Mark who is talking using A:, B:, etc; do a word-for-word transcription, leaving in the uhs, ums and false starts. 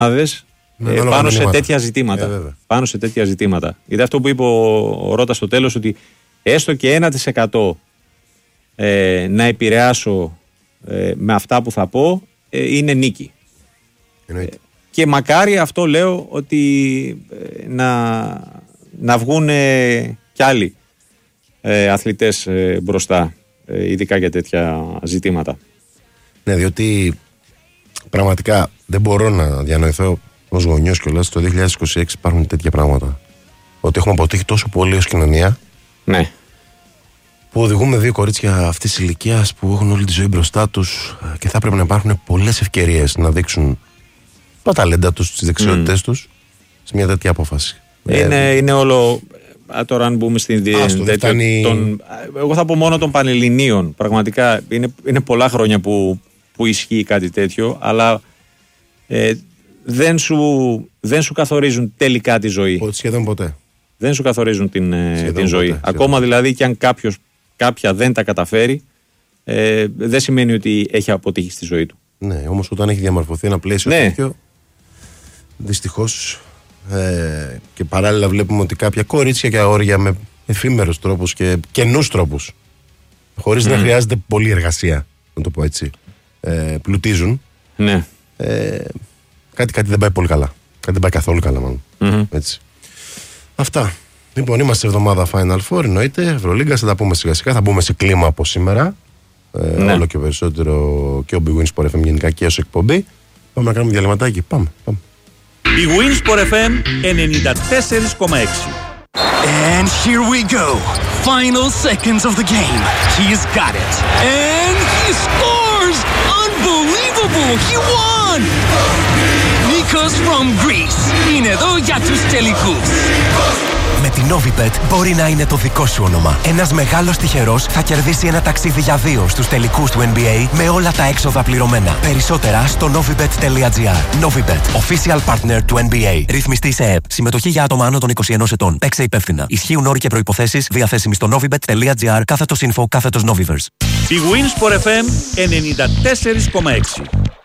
A: ομάδες ε, πάνω σε τέτοια ζητήματα. Ε, πάνω σε τέτοια ζητήματα. Γιατί αυτό που είπε ο, ο Ρώτα στο τέλος, ότι έστω και ένα τοις εκατό ε, να επηρεάσω ε, με αυτά που θα πω ε, είναι νίκη. Ε, και μακάρι αυτό λέω ότι ε, να, να βγουν ε, κι άλλοι ε, αθλητές ε, μπροστά, ε, ειδικά για τέτοια ζητήματα.
B: Ναι, διότι πραγματικά δεν μπορώ να διανοηθώ ως γονιός κιόλας το δύο χιλιάδες είκοσι έξι υπάρχουν τέτοια πράγματα. Ότι έχουμε αποτύχει τόσο πολύ ως κοινωνία.
A: Ναι.
B: Που οδηγούμε δύο κορίτσια αυτής της ηλικίας που έχουν όλη τη ζωή μπροστά τους και θα πρέπει να υπάρχουν πολλές ευκαιρίες να δείξουν τα ταλέντα τους, τις δεξιότητες mm. τους σε μια τέτοια απόφαση.
A: Είναι, ε, είναι όλο. Τώρα, αν μπούμε στην τέτοια. Τον, εγώ θα πω μόνο των Πανελληνίων. Πραγματικά είναι, είναι πολλά χρόνια που, που ισχύει κάτι τέτοιο, αλλά ε, δεν, σου, δεν σου καθορίζουν τελικά τη ζωή.
B: Σχεδόν ποτέ.
A: Δεν σου καθορίζουν την, την ζωή. Ποτέ, Ακόμα σχεδόν. Δηλαδή και αν κάποιος, κάποια δεν τα καταφέρει, ε, δεν σημαίνει ότι έχει αποτύχει στη ζωή του.
B: Ναι, όμως όταν έχει διαμορφωθεί ένα πλαίσιο ναι. τέτοιο, δυστυχώς ε, και παράλληλα βλέπουμε ότι κάποια κορίτσια και αγόρια με εφήμερους τρόπους και καινούς τρόπους, χωρίς mm. να χρειάζεται πολλή εργασία, να το πω έτσι, ε, πλουτίζουν.
A: Ναι.
B: Ε, κάτι, κάτι δεν πάει πολύ καλά. Κάτι δεν πάει καθόλου καλά, μάλλον. Mm-hmm. Έτσι. Αυτά. Λοιπόν, είμαστε εβδομάδα Final Four, εννοείται. Ευρωλίγκα, θα τα πούμε σιγά σιγά. Θα μπούμε σε κλίμα από σήμερα. Ε, ναι. Όλο και περισσότερο και ο Big Win Sport εφ εμ γενικά και ως εκπομπή. Πάμε να κάνουμε διαλυματάκι. Πάμε. πάμε.
C: Big Win Sport εφ εμ ενενήντα τέσσερα κόμμα έξι.
D: And here we go. Final seconds of the game. He's got it. And he scores! Unbelievable! He won! Nikos from Greece. Είναι εδώ για τους τελικούς. Με την Novibet μπορεί να είναι το δικό σου όνομα. Ένας μεγάλος τυχερός θα κερδίσει ένα ταξίδι για δύο στους τελικούς του N B A με όλα τα έξοδα πληρωμένα. Περισσότερα στο novibet τελεία gr. Novibet, official partner του N B A. Ρυθμιστή σε ΕΕΠ. Συμμετοχή για άτομα άνω των είκοσι ενός ετών. Παίξε υπεύθυνα. Ισχύουν όροι και προϋποθέσεις διαθέσιμοι στο novibet τελεία gr κάθετος info κάθετος Noviverse.
C: Big Win Sport εφ εμ ενενήντα τέσσερα κόμμα έξι.